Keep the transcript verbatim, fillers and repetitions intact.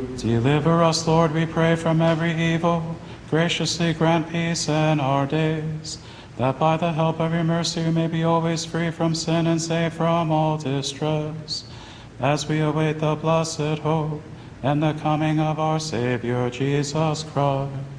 Deliver us, Lord, we pray, from every evil. Graciously grant peace in our days, that by the help of your mercy we may be always free from sin and safe from all distress, as we await the blessed hope and the coming of our Savior Jesus Christ.